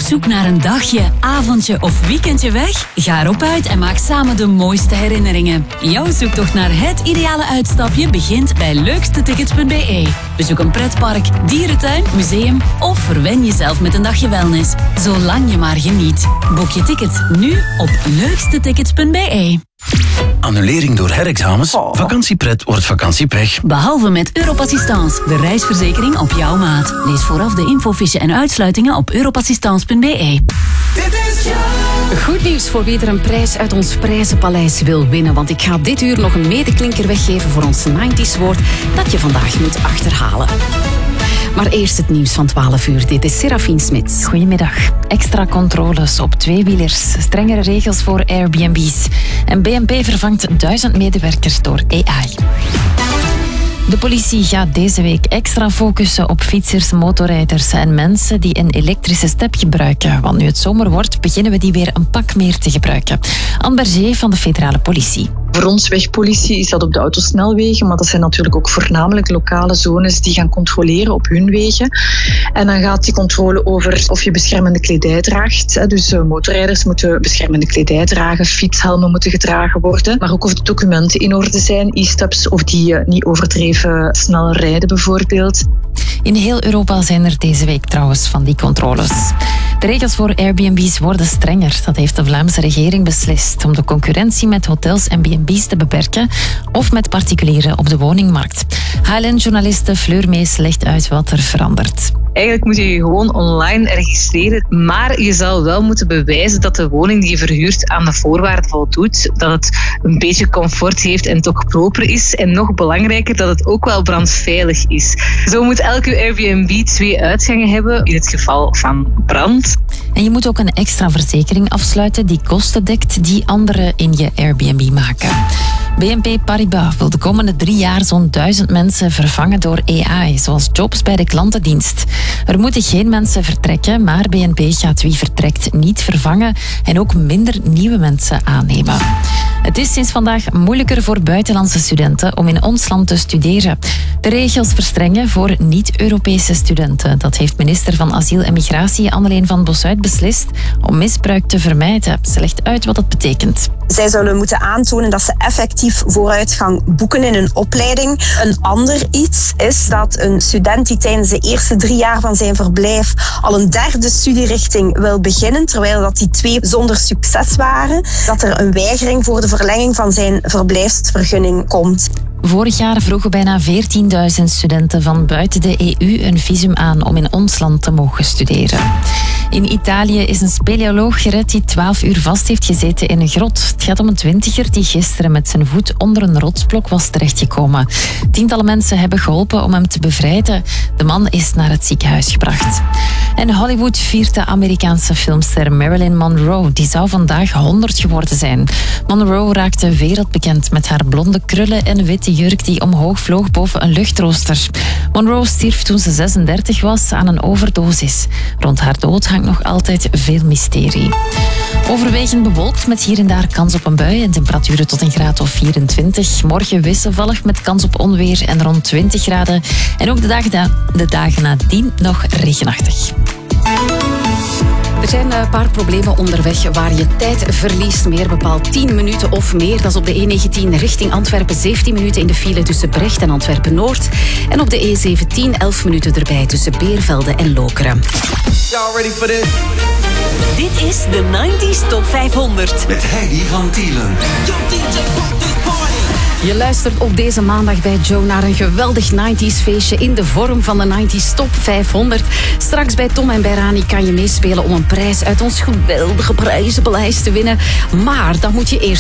zoek naar een dagje, avondje of weekendje weg? Ga erop uit en maak samen de mooiste herinneringen. Jouw zoektocht naar het ideale uitstapje begint bij leukstetickets.be. Bezoek een pretpark, dierentuin, museum of verwen jezelf met een dagje wellness. Zolang je maar geniet. Boek je ticket nu op leukstetickets.be. Annulering door herexamens? Vakantiepret wordt vakantiepech. Behalve met Europassistance, de reisverzekering op jouw maat. Lees vooraf de infofiche en uitsluitingen op europassistance.be. Goed nieuws voor wie er een prijs uit ons prijzenpaleis wil winnen. Want ik ga dit uur nog een medeklinker weggeven voor ons 90s woord dat je vandaag moet achterhalen. Maar eerst het nieuws van 12 uur. Dit is Serafien Smits. Goedemiddag. Extra controles op tweewielers, strengere regels voor Airbnb's. En BNP vervangt 1000 medewerkers door AI. De politie gaat deze week extra focussen op fietsers, motorrijders en mensen die een elektrische step gebruiken. Want nu het zomer wordt, beginnen we die weer een pak meer te gebruiken. Anne Berger van de federale politie. Voor ons wegpolitie is dat op de autosnelwegen, maar dat zijn natuurlijk ook voornamelijk lokale zones die gaan controleren op hun wegen. En dan gaat die controle over of je beschermende kledij draagt. Dus motorrijders moeten beschermende kledij dragen, fietshelmen moeten gedragen worden, maar ook of de documenten in orde zijn, e-steps, of die niet overdreven snel rijden bijvoorbeeld. In heel Europa zijn er deze week trouwens van die controles. De regels voor Airbnb's worden strenger. Dat heeft de Vlaamse regering beslist om de concurrentie met hotels en B&B's te beperken of met particulieren op de woningmarkt. HLN-journaliste Fleur Mees legt uit wat er verandert. Eigenlijk moet je je gewoon online registreren, maar je zal wel moeten bewijzen dat de woning die je verhuurt aan de voorwaarden voldoet, dat het een beetje comfort heeft en toch proper is en nog belangrijker, dat het ook wel brandveilig is. Zo moet elke Airbnb 2 uitgangen hebben in het geval van brand. En je moet ook een extra verzekering afsluiten die kosten dekt die anderen in je Airbnb maken. BNP Paribas wil de komende 3 jaar zo'n 1000 mensen vervangen door AI, zoals jobs bij de klantendienst. Er moeten geen mensen vertrekken, maar BNP gaat wie vertrekt niet vervangen en ook minder nieuwe mensen aannemen. Het is sinds vandaag moeilijker voor buitenlandse studenten om in ons land te studeren. De regels verstrengen voor niet-Europese studenten. Dat heeft minister van Asiel en Migratie Anneleen van Bosuit beslist om misbruik te vermijden. Ze legt uit wat dat betekent. Zij zullen moeten aantonen dat ze effectief vooruitgang boeken in hun opleiding. Een ander iets is dat een student die tijdens de eerste 3 jaar van zijn verblijf al een 3e studierichting wil beginnen, terwijl dat die 2 zonder succes waren, dat er een weigering voor de verlenging van zijn verblijfsvergunning komt. Vorig jaar vroegen bijna 14.000 studenten van buiten de EU een visum aan om in ons land te mogen studeren. In Italië is een speleoloog gered die 12 uur vast heeft gezeten in een grot. Het gaat om een 20er die gisteren met zijn voet onder een rotsblok was terechtgekomen. Tientallen mensen hebben geholpen om hem te bevrijden. De man is naar het ziekenhuis gebracht. En Hollywood viert de Amerikaanse filmster Marilyn Monroe. Die zou vandaag 100 geworden zijn. Monroe raakte wereldbekend met haar blonde krullen en witte jurk die omhoog vloog boven een luchtrooster. Monroe stierf toen ze 36 was aan een overdosis. Rond haar dood hangt nog altijd veel mysterie. Overwegend bewolkt met hier en daar kans op een bui en temperaturen tot een graad of 24. Morgen wisselvallig met kans op onweer en rond 20 graden. En ook de dagen nadien nog regenachtig. Er zijn een paar problemen onderweg waar je tijd verliest. Meer bepaald 10 minuten of meer. Dat is op de E19 richting Antwerpen 17 minuten in de file tussen Brecht en Antwerpen-Noord. En op de E17 11 minuten erbij tussen Beervelde en Lokeren. Y'all ready for this? Dit is de 90s Top 500. Met Heidi van Tielen. Je luistert op deze maandag bij Joe naar een geweldig 90s feestje in de vorm van de 90s Top 500. Straks bij Tom en bij Rani kan je meespelen om een prijs uit ons geweldige prijzenpaleis te winnen. Maar dan moet je eerst